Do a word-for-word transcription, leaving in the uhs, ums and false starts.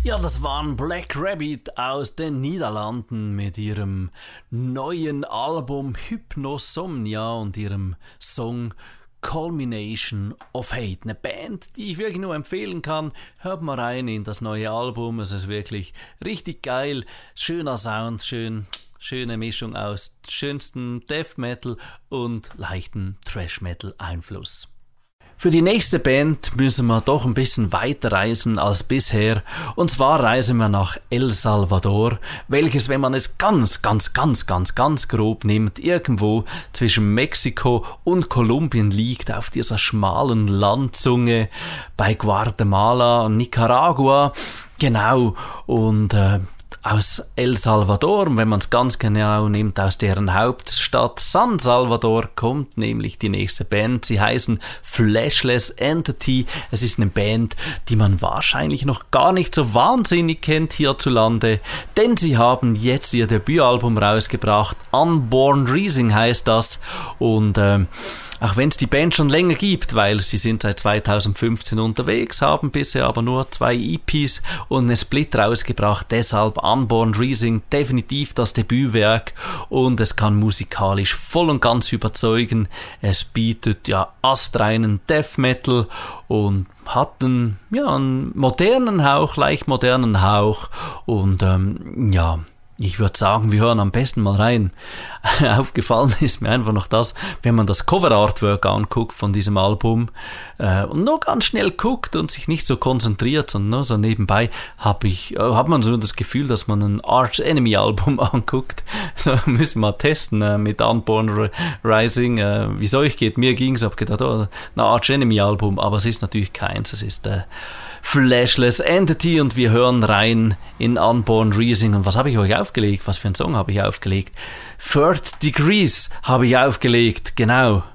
Ja, das waren Black Rabbit aus den Niederlanden mit ihrem neuen Album Hypnosomnia und ihrem Song Culmination of Hate. Eine Band, die ich wirklich nur empfehlen kann. Hört mal rein in das neue Album. Es ist wirklich richtig geil. Schöner Sound, schön, schöne Mischung aus schönstem Death Metal und leichten Thrash Metal Einfluss. Für die nächste Band müssen wir doch ein bisschen weiter reisen als bisher. Und zwar reisen wir nach El Salvador, welches, wenn man es ganz, ganz, ganz, ganz, ganz grob nimmt, irgendwo zwischen Mexiko und Kolumbien liegt, auf dieser schmalen Landzunge bei Guatemala und Nicaragua. Genau, und äh, aus El Salvador, wenn man es ganz genau nimmt, aus deren Hauptstadt San Salvador, kommt nämlich die nächste Band. Sie heißen Fleshless Entity. Es ist eine Band, die man wahrscheinlich noch gar nicht so wahnsinnig kennt hierzulande, denn sie haben jetzt ihr Debütalbum rausgebracht. Unborn Rising heißt das, und ähm, auch wenn es die Band schon länger gibt, weil sie sind seit zweitausendfünfzehn unterwegs, haben bisher aber nur zwei E Ps und eine Split rausgebracht, deshalb Unborn Rising definitiv das Debütwerk, und es kann musikalisch voll und ganz überzeugen. Es bietet ja astreinen Death Metal und hat einen, ja, einen modernen Hauch, leicht modernen Hauch, und ähm, ja, ich würde sagen, wir hören am besten mal rein. Aufgefallen ist mir einfach noch das, wenn man das Cover-Artwork anguckt von diesem Album äh, und nur ganz schnell guckt und sich nicht so konzentriert, sondern nur so nebenbei, hab ich, äh, hat man so das Gefühl, dass man ein Arch Enemy-Album anguckt. So müssen wir mal testen äh, mit Unborn Rising. Äh, wie es euch geht, mir ging es, habe gedacht, oh, ein Arch Enemy-Album, aber es ist natürlich keins, es ist äh, Fleshless Entity, und wir hören rein in Unborn Rising. Und was habe ich euch aufgelegt? Was für einen Song habe ich aufgelegt? Third Degrees habe ich aufgelegt, genau.